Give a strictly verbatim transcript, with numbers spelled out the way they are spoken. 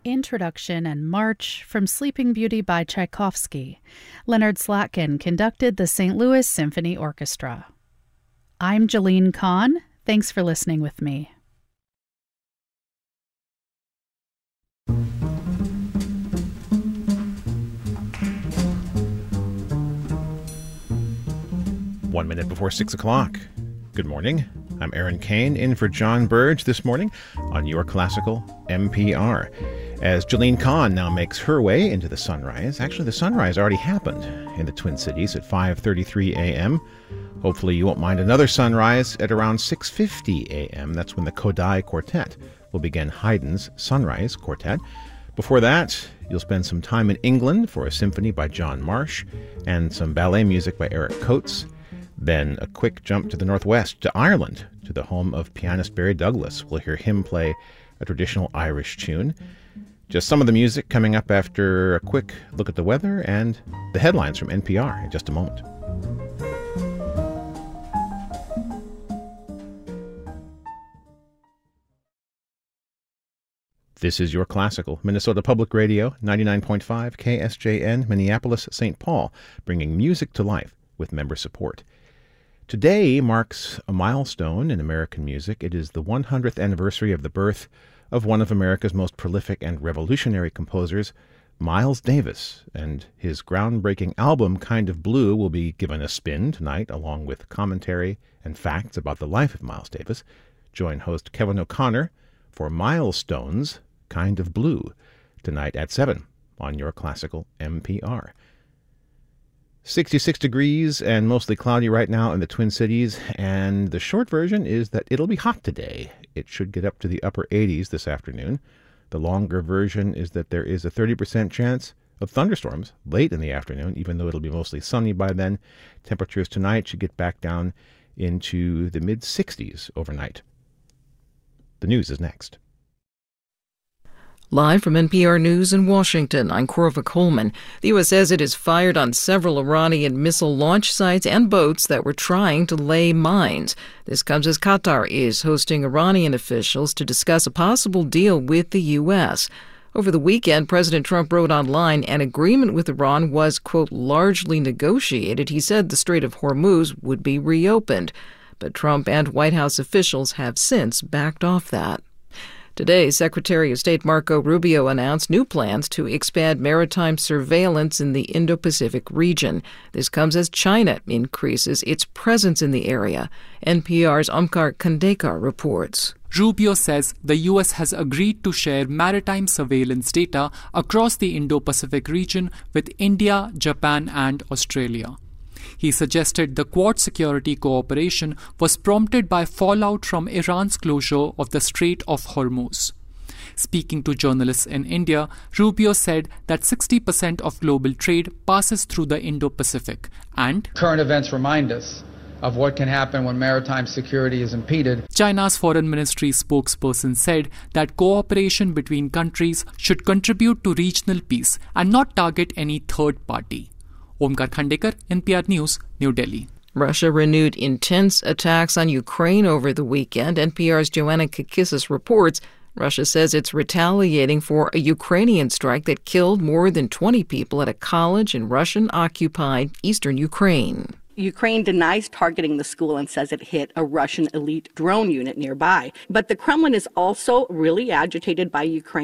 Introduction and March from Sleeping Beauty by Tchaikovsky. Leonard Slatkin conducted the Saint Louis Symphony Orchestra. I'm Jalene Kahn. Thanks for listening with me. One minute before six o'clock. Good morning. I'm Aaron Kane, in for John Burge this morning on Your Classical N P R. As Jalene Kahn now makes her way into the sunrise. Actually, the sunrise already happened in the Twin Cities at five thirty-three a.m. Hopefully you won't mind another sunrise at around six fifty a.m. That's when the Kodály Quartet will begin Haydn's Sunrise Quartet. Before that, you'll spend some time in England for a symphony by John Marsh and some ballet music by Eric Coates. Then a quick jump to the northwest, to Ireland, to the home of pianist Barry Douglas. We'll hear him play a traditional Irish tune. Just some of the music coming up after a quick look at the weather and the headlines from N P R in just a moment. This is Your Classical, Minnesota Public Radio, ninety-nine point five K S J N, Minneapolis, Saint Paul, bringing music to life with member support. Today marks a milestone in American music. It is the one hundredth anniversary of the birth of one of America's most prolific and revolutionary composers, Miles Davis, and his groundbreaking album, Kind of Blue, will be given a spin tonight, along with commentary and facts about the life of Miles Davis. Join host Kevin O'Connor for Milestones, Kind of Blue, tonight at seven on Your Classical N P R. sixty-six degrees and mostly cloudy right now in the Twin Cities, and the short version is that it'll be hot today. It should get up to the upper eighties this afternoon. The longer version is that there is a thirty percent chance of thunderstorms late in the afternoon, even though it'll be mostly sunny by then. Temperatures tonight should get back down into the mid-sixties overnight. The news is next. Live from N P R News in Washington, I'm Corva Coleman. The U S says it has fired on several Iranian missile launch sites and boats that were trying to lay mines. This comes as Qatar is hosting Iranian officials to discuss a possible deal with the U S. Over the weekend, President Trump wrote online an agreement with Iran was, quote, largely negotiated. He said the Strait of Hormuz would be reopened. But Trump and White House officials have since backed off that. Today, Secretary of State Marco Rubio announced new plans to expand maritime surveillance in the Indo-Pacific region. This comes as China increases its presence in the area. N P R's Omkar Khandekar reports. Rubio says the U S has agreed to share maritime surveillance data across the Indo-Pacific region with India, Japan, and Australia. He suggested the Quad security cooperation was prompted by fallout from Iran's closure of the Strait of Hormuz. Speaking to journalists in India, Rubio said that sixty percent of global trade passes through the Indo-Pacific, and current events remind us of what can happen when maritime security is impeded. China's foreign ministry spokesperson said that cooperation between countries should contribute to regional peace and not target any third party. Omkar Khandekar, N P R News, New Delhi. Russia renewed intense attacks on Ukraine over the weekend. N P R's Joanna Kakissis reports Russia says it's retaliating for a Ukrainian strike that killed more than twenty people at a college in Russian-occupied eastern Ukraine. Ukraine denies targeting the school and says it hit a Russian elite drone unit nearby. But the Kremlin is also really agitated by Ukraine.